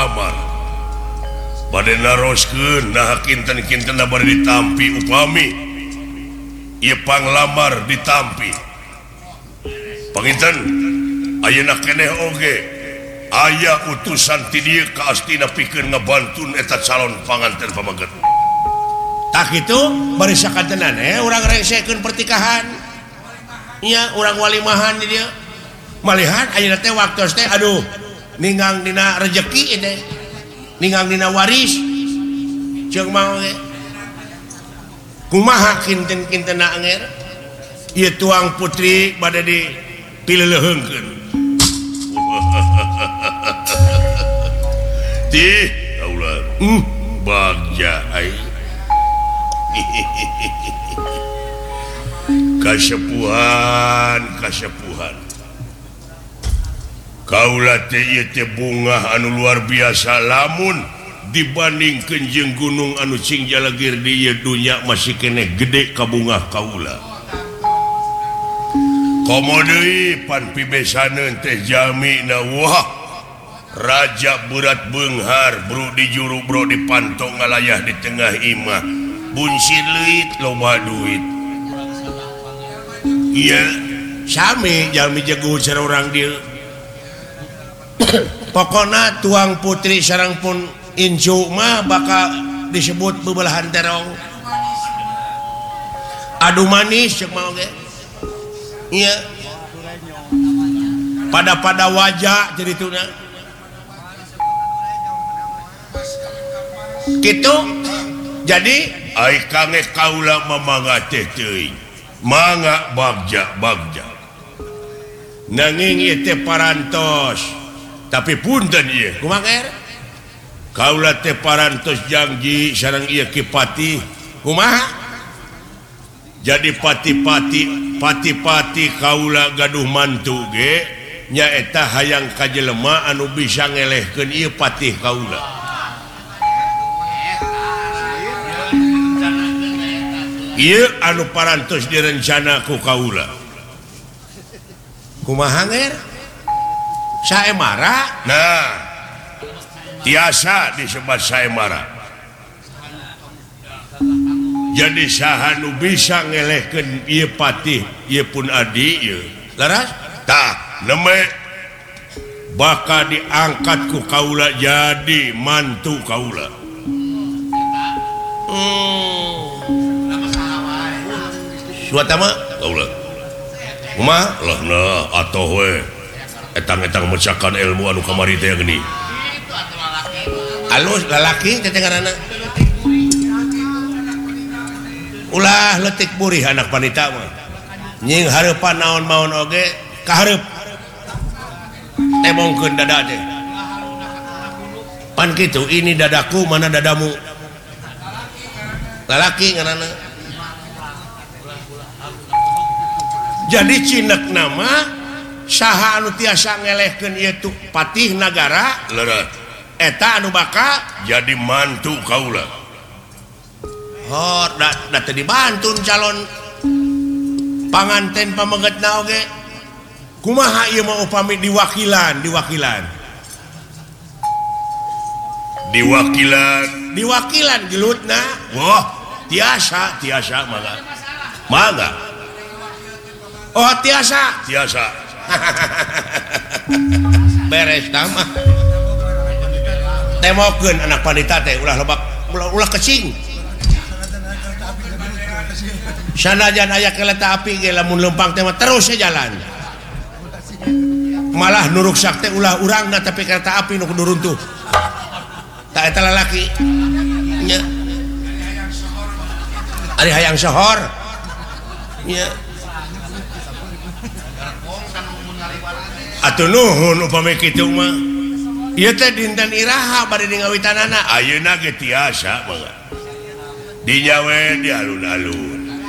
panglamar badai naroskeun nah kinten-kinten bari ditampi upami ieu panglamar ditampi panginten ayeuna keneh oge aya utusan ti dieu ka astina pikeun ngabantun eta calon panganten pamaget tak itu bari sakadenan urang rengsekeun pertikahan nya urang walimahan di dieu malihan ayeuna teh waktos teh aduh ningang dina rejeki teh ningang dina waris jeung mau ge kumaha kinten-kintena anger ieu tuang putri bade dipileuleungkeun ti kaulah bagja ai kasepuhan kaulah teh bunga anu luar biasa lamun dibandingkeun jeung gunung anu cing jalagir di ieu dunya masih keneh gede ka bunga kaulah komo deui pan pibesaneun teh jamina wah raja berat beunghar bro di juru bro di pantong ngalayah di tengah imah bunsir leuit loba duit iya sami jami jago cara orang dieu pokona tuang putri sareng pun incu mah bakal disebut bebelahan terong adu manis cek mau ge iya pada wajah jadi tuna gitu jadi ai kange kaula mamangga teh teuing mangga bagja nanging ieu teh parantos tapi punten ieu kumaha kaula teh parantos janji sareng ieu ki Patih kumaha jadi pati-pati kaula gaduh mantu ge nya eta hayang ka jelema anu bisa ngelehkeun ieu patih kaula ieu anu parantos direncana ku kaula kumaha nger saemara nah tiasa disebut saemara jadi saha nu bisa ngelehkeun ieu patih ieu pun adi ieu laras tah neme bakal diangkat ku kaula jadi mantu kaula suata mah kaula kumaha lah nah atoh we etang-etang mecakan ilmu anu kamari teh geuning alus lalaki teh ngaranna ulah leutik burih anak wanita mah nying hareupan naon-naon oge kahareup temongkeun dada teh pan kitu ini dadaku mana dadamu lalaki ngaranna jadi cinek nama saha anu tiasa ngelehkeun ieu tu patih nagara leureut eta anu bakal jadi mantu kaula hor da teu dibantun calon panganten pamegetna oge kumaha ieu mah upami diwakilan gelutna wah tiasa mangga oh tiasa beres tamah temokeun anak wanita teh ulah lobak ulah kecing sanajan aya kereta api ge lamun lempang teh terus jalan malah nuruk sakte ulah urangna tapi kereta api nu kudu runtuh tak eta lalaki nya ari hayang sohor nya atuh nuhun upami kitu mah ieu teh dinten iraha bade ngawitanana ayeuna ge tiasa mangga dinya we di alun-alun